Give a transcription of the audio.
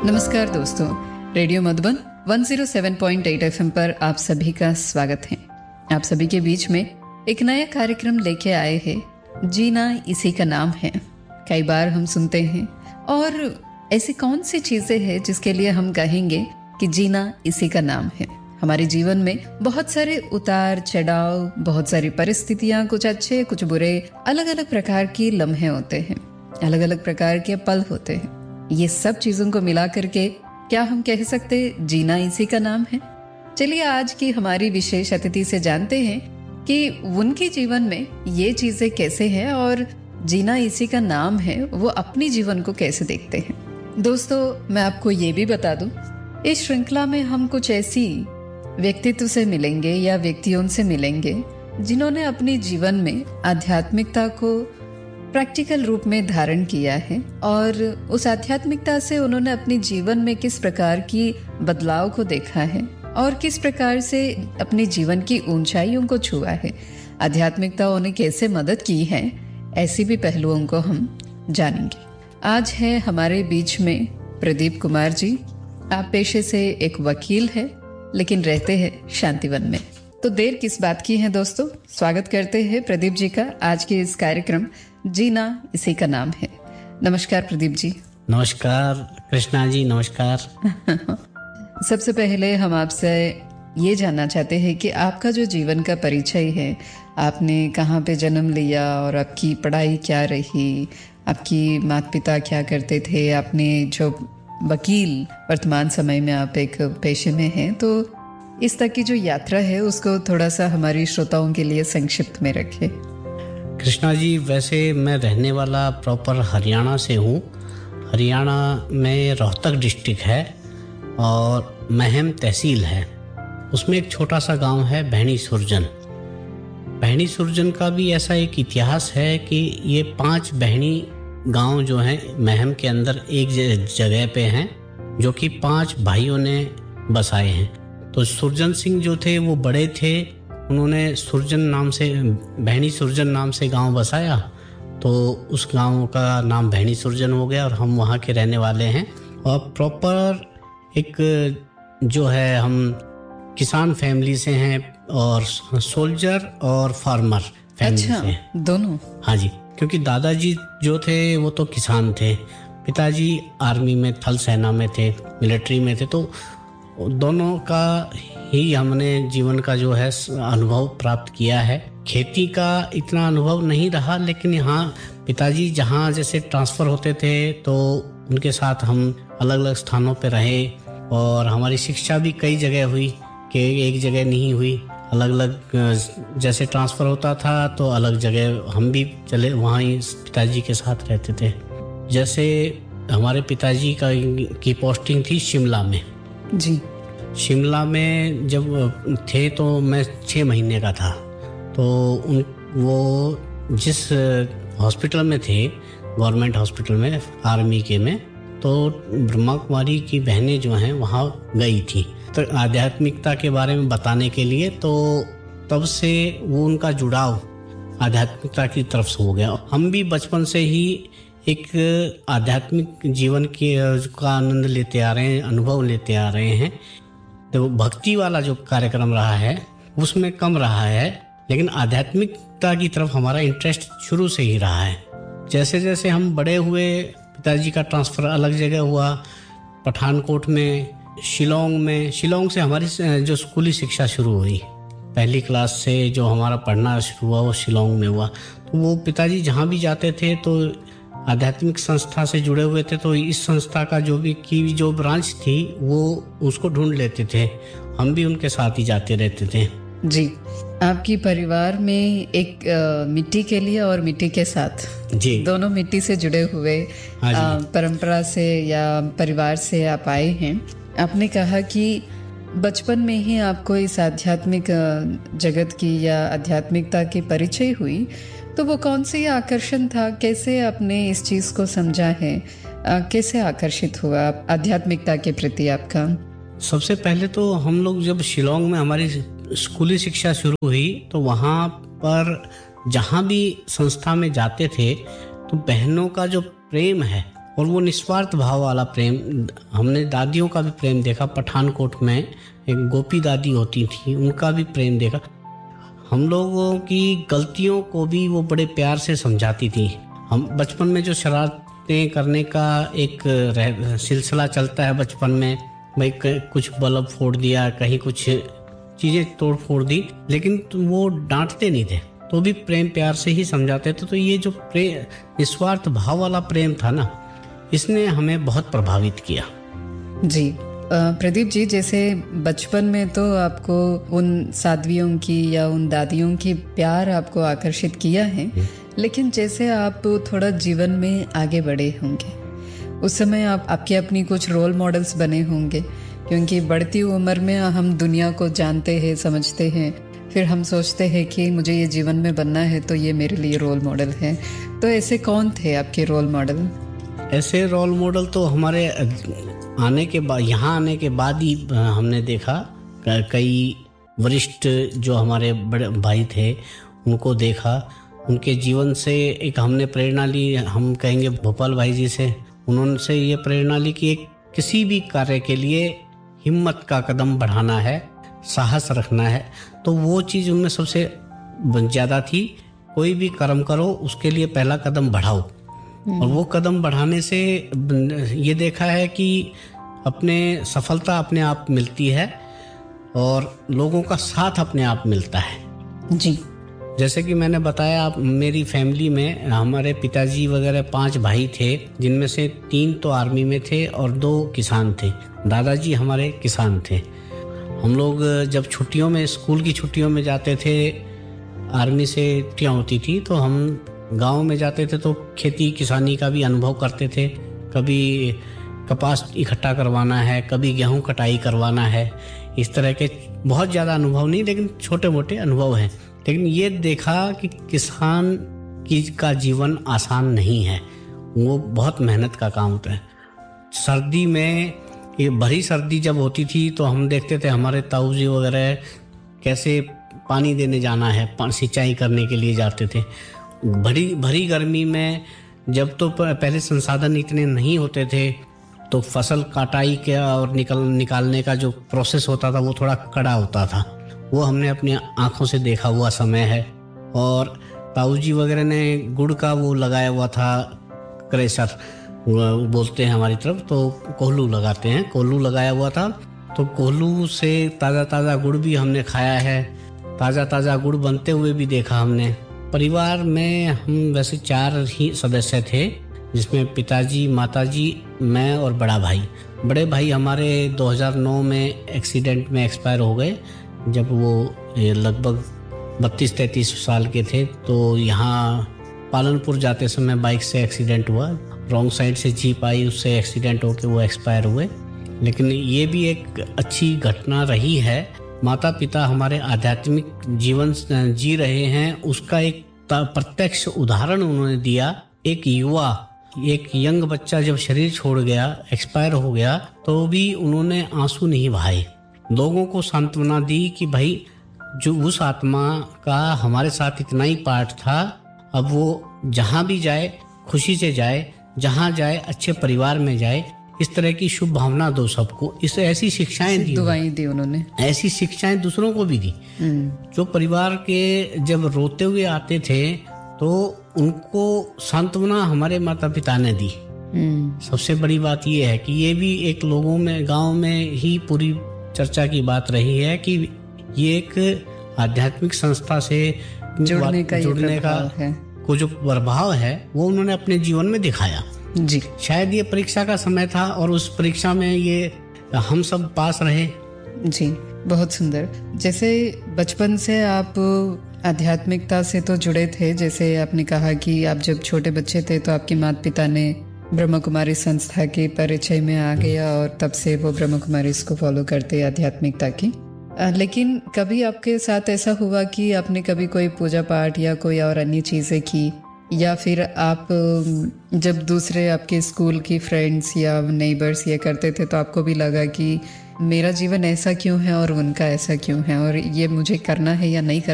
नमस्कार दोस्तों, radio Madhuban 107.8 FM पर आप सभी का स्वागत है। आप सभी के बीच में एक नया कार्यक्रम लेके आए हैं, जीना इसी का नाम है। कई बार हम सुनते हैं और ऐसी कौन सी चीजें हैं जिसके लिए हम कहेंगे कि जीना इसी का नाम है। हमारे जीवन में बहुत सारे उतार चढ़ाव, बहुत सारी परिस्थितियां, कुछ अच्छे कुछ बुरे, अलग अलग प्रकार की लम्हे होते हैं, अलग अलग प्रकार के पल होते हैं। ये सब चीजों को मिला करके क्या हम कह सकते जीना इसी का नाम है? चलिए आज की हमारी विशेष अतिथि से जानते हैं कि उनके जीवन में ये चीजें कैसे हैं और जीना इसी का नाम है, वो अपनी जीवन को कैसे देखते हैं। दोस्तों, मैं आपको ये भी बता दूं, इस श्रृंखला में हम कुछ ऐसी व्यक्तित्व से मिलेंगे या व्यक्तियों से मिलेंगे जिन्होंने अपने जीवन में आध्यात्मिकता को प्रैक्टिकल रूप में धारण किया है और उस आध्यात्मिकता से उन्होंने अपने जीवन में किस प्रकार की बदलाव को देखा है और किस प्रकार से अपने जीवन की ऊंचाइयों को छुआ है। आध्यात्मिकता उन्हें कैसे मदद की है, ऐसी भी पहलुओं को हम जानेंगे। आज है हमारे बीच में प्रदीप कुमार जी। आप पेशे से एक वकील है लेकिन रहते हैं शांतिवन में, तो देर किस बात की है दोस्तों। स्वागत करते हैं प्रदीप जी का आज के इस कार्यक्रम जीना इसी का नाम है। नमस्कार प्रदीप जी। नमस्कार कृष्णा जी, नमस्कार। सबसे पहले हम आपसे ये जानना चाहते हैं कि आपका जो जीवन का परिचय है, आपने कहाँ पे जन्म लिया और आपकी पढ़ाई क्या रही, आपकी माता पिता क्या करते थे, आपने जो वकील वर्तमान समय में आप एक पेशे में हैं, तो इस तक की जो यात्रा है उसको थोड़ा सा हमारी श्रोताओं के लिए संक्षिप्त में रखें। कृष्णा जी, वैसे मैं रहने वाला प्रॉपर हरियाणा से हूँ। हरियाणा में रोहतक डिस्ट्रिक्ट है और महम तहसील है। उसमें एक छोटा सा गांव है भैणी सुरजन। भैणी सुरजन का भी ऐसा एक इतिहास है कि ये 5 बहनी गांव जो हैं महम के अंदर एक जगह पे हैं, जो कि 5 भाइयों ने बसाए हैं। तो सुरजन सिंह जो थे वो बड़े थे, उन्होंने सुरजन नाम से, भैणी सुरजन नाम से गांव बसाया, तो उस गांव का नाम भैणी सुरजन हो गया और हम वहाँ के रहने वाले हैं। और प्रॉपर एक जो है हम किसान फैमिली से हैं और सोल्जर और फार्मर फैमिली से हैं। दोनों? हाँ जी, क्योंकि दादाजी जो थे वो तो किसान थे, पिताजी आर्मी में, थल सेना में थे, मिलिट्री में थे, तो दोनों का ही हमने जीवन का जो है अनुभव प्राप्त किया है। खेती का इतना अनुभव नहीं रहा, लेकिन यहाँ पिताजी जहाँ जैसे ट्रांसफ़र होते थे तो उनके साथ हम अलग अलग स्थानों पे रहे और हमारी शिक्षा भी कई जगह हुई कि एक जगह नहीं हुई, अलग अलग जैसे ट्रांसफ़र होता था तो अलग जगह हम भी चले, वहाँ ही पिताजी के साथ रहते थे। जैसे हमारे पिताजी की पोस्टिंग थी शिमला में जी। शिमला में जब थे तो मैं 6 महीने का था, तो वो जिस हॉस्पिटल में थे, गवर्नमेंट हॉस्पिटल में, आर्मी के में, तो ब्रह्मा कुमारी की बहनें जो हैं वहाँ गई थी तो आध्यात्मिकता के बारे में बताने के लिए, तो तब से वो उनका जुड़ाव आध्यात्मिकता की तरफ से हो गया। हम भी बचपन से ही एक आध्यात्मिक जीवन का आनंद लेते आ रहे हैं, अनुभव लेते आ रहे हैं। तो भक्ति वाला जो कार्यक्रम रहा है उसमें कम रहा है, लेकिन आध्यात्मिकता की तरफ हमारा इंटरेस्ट शुरू से ही रहा है। जैसे जैसे हम बड़े हुए, पिताजी का ट्रांसफ़र अलग जगह हुआ, पठानकोट में, शिलोंग से हमारी जो स्कूली शिक्षा शुरू हुई, पहली क्लास से जो हमारा पढ़ना शुरू हुआ वो शिलोंग में हुआ। तो वो पिताजी जहाँ भी जाते थे तो आध्यात्मिक संस्था से जुड़े हुए थे, तो इस संस्था का जो ब्रांच थी वो उसको ढूंढ लेते थे, हम भी उनके साथ ही जाते रहते थे। जी, आपकी परिवार में एक मिट्टी के लिए और मिट्टी के साथ जी, दोनों मिट्टी से जुड़े हुए परंपरा से या परिवार से आप आए हैं। आपने कहा कि बचपन में ही आपको इस आध्यात्मिक जगत की या आध्यात्मिकता की परिचय हुई, तो वो कौन सी आकर्षण था, कैसे आपने इस चीज़ को समझा है, कैसे आकर्षित हुआ आध्यात्मिकता के प्रति आपका? सबसे पहले तो हम लोग जब शिलोंग में हमारी स्कूली शिक्षा शुरू हुई तो वहाँ पर जहाँ भी संस्था में जाते थे तो बहनों का जो प्रेम है और वो निस्वार्थ भाव वाला प्रेम, हमने दादियों का भी प्रेम देखा। पठानकोट में एक गोपी दादी होती थी, उनका भी प्रेम देखा। हम लोगों की गलतियों को भी वो बड़े प्यार से समझाती थी। हम बचपन में जो शरारतें करने का एक सिलसिला चलता है बचपन में, भाई कुछ बल्ब फोड़ दिया, कहीं कुछ चीज़ें तोड़ फोड़ दी, लेकिन वो डांटते नहीं थे, तो भी प्रेम प्यार से ही समझाते थे। तो ये जो निस्वार्थ भाव वाला प्रेम था ना, इसने हमें बहुत प्रभावित किया। जी प्रदीप जी, जैसे बचपन में तो आपको उन साध्वियों की या उन दादियों की प्यार आपको आकर्षित किया है, लेकिन जैसे आप थोड़ा जीवन में आगे बढ़े होंगे, उस समय आपके अपनी कुछ रोल मॉडल्स बने होंगे, क्योंकि बढ़ती उम्र में हम दुनिया को जानते हैं, समझते हैं, फिर हम सोचते हैं कि मुझे ये जीवन में बनना है तो ये मेरे लिए रोल मॉडल है। तो ऐसे कौन थे आपके रोल मॉडल? ऐसे रोल मॉडल तो हमारे आने के बाद, यहाँ आने के बाद ही हमने देखा। कई वरिष्ठ जो हमारे बड़े भाई थे उनको देखा, उनके जीवन से एक हमने प्रेरणा ली। हम कहेंगे भोपाल भाई जी से, उन्होंने ये प्रेरणा ली कि एक किसी भी कार्य के लिए हिम्मत का कदम बढ़ाना है, साहस रखना है। तो वो चीज़ उनमें सबसे ज़्यादा थी। कोई भी कर्म करो, उसके लिए पहला कदम बढ़ाओ। और वो कदम बढ़ाने से ये देखा है कि अपने सफलता अपने आप मिलती है और लोगों का साथ अपने आप मिलता है। जी, जैसे कि मैंने बताया, आप मेरी फैमिली में हमारे पिताजी वगैरह 5 भाई थे, जिनमें से 3 तो आर्मी में थे और 2 किसान थे। दादाजी हमारे किसान थे। हम लोग जब छुट्टियों में, स्कूल की छुट्टियों में जाते थे, आर्मी से छुट्टियाँ होती थी, तो हम गांव में जाते थे तो खेती किसानी का भी अनुभव करते थे। कभी कपास इकट्ठा करवाना है, कभी गेहूं कटाई करवाना है। इस तरह के बहुत ज़्यादा अनुभव नहीं, लेकिन छोटे मोटे अनुभव हैं। लेकिन ये देखा कि किसान का जीवन आसान नहीं है, वो बहुत मेहनत का काम होता है। सर्दी में, ये भरी सर्दी जब होती थी तो हम देखते थे हमारे ताऊ जी वगैरह कैसे पानी देने जाना है, सिंचाई करने के लिए जाते थे। भरी गर्मी में जब तो पहले संसाधन इतने नहीं होते थे, तो फसल कटाई के और निकालने का जो प्रोसेस होता था वो थोड़ा कड़ा होता था। वो हमने अपनी आंखों से देखा हुआ समय है। और ताऊ जी वगैरह ने गुड़ का वो लगाया हुआ था, क्रेशर बोलते हैं हमारी तरफ, तो कोल्हू लगाते हैं, कोल्हू लगाया हुआ था। तो कोल्हू से ताज़ा ताज़ा गुड़ भी हमने खाया है, ताज़ा ताज़ा गुड़ बनते हुए भी देखा हमने। परिवार में हम वैसे 4 ही सदस्य थे, जिसमें पिताजी, माताजी, मैं और बड़ा भाई। बड़े भाई हमारे 2009 में एक्सीडेंट में एक्सपायर हो गए, जब वो लगभग 32-33 साल के थे। तो यहाँ पालनपुर जाते समय बाइक से एक्सीडेंट हुआ, रॉन्ग साइड से जीप आई, उससे एक्सीडेंट होकर वो एक्सपायर हुए। लेकिन ये भी एक अच्छी घटना रही है। माता पिता हमारे आध्यात्मिक जीवन जी रहे हैं, उसका एक प्रत्यक्ष उदाहरण उन्होंने दिया। एक युवा, एक यंग बच्चा जब शरीर छोड़ गया, एक्सपायर हो गया, तो भी उन्होंने आंसू नहीं बहाए, लोगों को सांत्वना दी कि भाई जो उस आत्मा का हमारे साथ इतना ही पार्ट था, अब वो जहाँ भी जाए खुशी से जाए, जहाँ जाए अच्छे परिवार में जाए, इस तरह की शुभ भावना दो सबको। इस ऐसी शिक्षाएं दी, दुआएं दी उन्होंने, ऐसी शिक्षाएं दूसरों को भी दी। जो परिवार के जब रोते हुए आते थे तो उनको सांत्वना हमारे माता पिता ने दी। सबसे बड़ी बात ये है कि ये भी एक लोगों में, गांव में ही पूरी चर्चा की बात रही है कि ये एक आध्यात्मिक संस्था से जुड़ने का को जो प्रभाव है वो उन्होंने अपने जीवन में दिखाया। जी, शायद ये परीक्षा का समय था और उस परीक्षा में ये हम सब पास रहे। जी, बहुत सुंदर। जैसे बचपन से आप आध्यात्मिकता से तो जुड़े थे, जैसे आपने कहा कि आप जब छोटे बच्चे थे तो आपके माता पिता ने ब्रह्म कुमारी संस्था के परिचय में आ गया और तब से वो ब्रह्म कुमारी इसको फॉलो करते आध्यात्मिकता की। लेकिन कभी आपके साथ ऐसा हुआ कि आपने कभी कोई पूजा पाठ या कोई और अन्य चीज़ें की, या फिर आप जब दूसरे आपके स्कूल की फ्रेंड्स या नेबर्स ये करते थे तो आपको भी लगा कि मेरा जीवन ऐसा क्यों है और उनका ऐसा क्यों है और ये मुझे करना है या नहीं करना